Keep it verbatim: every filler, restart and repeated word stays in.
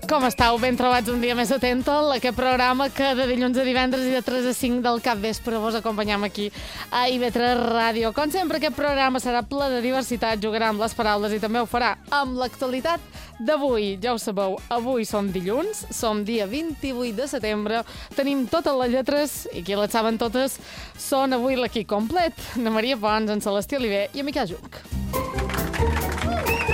Com estàu? Ben trobats un dia més a Tental, aquest programa que de dilluns a divendres i de tres a cinc del capvespre vos acompanyam aquí a I V tres Ràdio. Com sempre, aquest programa serà ple de diversitat, jugarà amb les paraules i també ho farà amb l'actualitat d'avui. Ja ho sabeu, avui som dilluns, som dia vint-i-vuit de setembre, tenim totes les lletres i qui les saben totes són avui l'equip complet. Na Maria Pons, en Celestí Oliver i en Miquel Junc.